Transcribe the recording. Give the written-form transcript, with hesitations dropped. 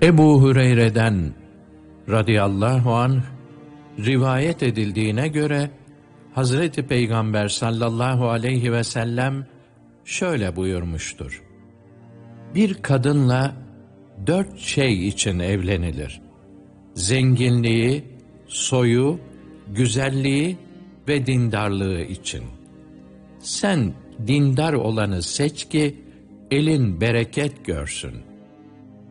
Ebu Hüreyre'den radıyallahu anh rivayet edildiğine göre Hazreti Peygamber sallallahu aleyhi ve sellem şöyle buyurmuştur: Bir kadınla 4 şey için evlenilir: zenginliği, soyu, güzelliği ve dindarlığı için. Sen dindar olanı seç ki elin bereket görsün.